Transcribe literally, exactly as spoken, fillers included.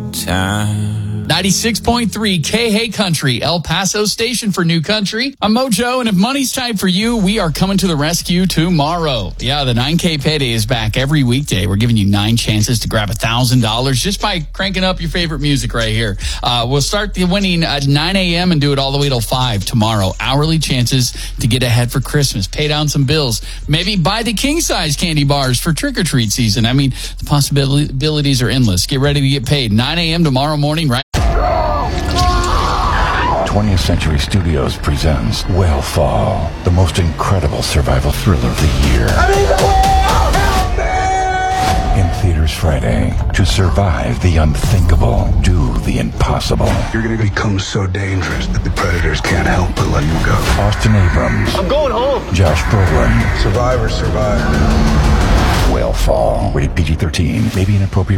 time. ninety-six point three K Hey Country, El Paso station for New Country. I'm Mojo, and if money's tight for you, we are coming to the rescue tomorrow. Yeah, the nine K payday is back every weekday. We're giving you nine chances to grab one thousand dollars just by cranking up your favorite music right here. Uh, we'll start the winning at nine a.m. and do it all the way till five tomorrow. Hourly chances to get ahead for Christmas, pay down some bills, maybe buy the king-size candy bars for trick-or-treat season. I mean, the possibilities are endless. Get ready to get paid. nine a.m. tomorrow morning, right? twentieth Century Studios presents Whale Fall, the most incredible survival thriller of the year. I'm in the whale! Help me! In theaters Friday. To survive the unthinkable, do the impossible. You're gonna become so dangerous that the predators can't help but let you go. Austin Abrams. I'm going home! Josh Brolin. Survivor, survive. Whale Fall. Rated P G thirteen. Maybe inappropriate.